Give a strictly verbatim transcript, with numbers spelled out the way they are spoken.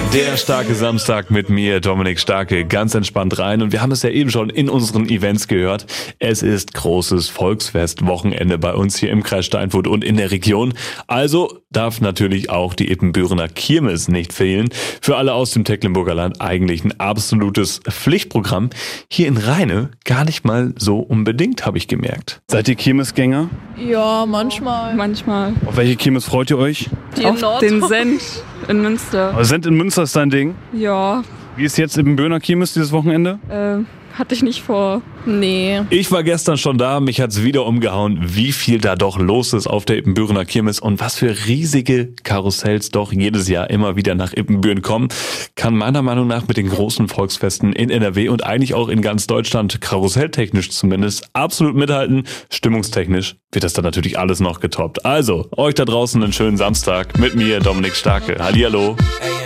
Der starke Samstag mit mir, Dominik Starke, ganz entspannt rein. Und wir haben es ja eben schon in unseren Events gehört. Es ist großes Volksfest-Wochenende bei uns hier im Kreis Steinfurt und in der Region. Also darf natürlich auch die Ippenbürener Kirmes nicht fehlen. Für alle aus dem Tecklenburger Land eigentlich ein absolutes Pflichtprogramm. Hier in Rheine gar nicht mal so unbedingt, habe ich gemerkt. Seid ihr Kirmesgänger? Ja, manchmal. Manchmal. Auf welche Kirmes freut ihr euch? Die Auf Nord- den Send in Münster. Aber Send in Münster ist dein Ding. Ja, Wie ist jetzt Ippenbürener Kirmes dieses Wochenende? äh, hatte ich nicht vor. Nee. Ich war gestern schon da, mich hat's wieder umgehauen, wie viel da doch los ist auf der Ippenbürener Kirmes und was für riesige Karussells doch jedes Jahr immer wieder nach Ippenbüren kommen. Kann meiner Meinung nach mit den großen Volksfesten in N R W und eigentlich auch in ganz Deutschland, karusselltechnisch zumindest, absolut mithalten. Stimmungstechnisch wird das dann natürlich alles noch getoppt. Also, euch da draußen einen schönen Samstag mit mir, Dominik Starke. Hallihallo.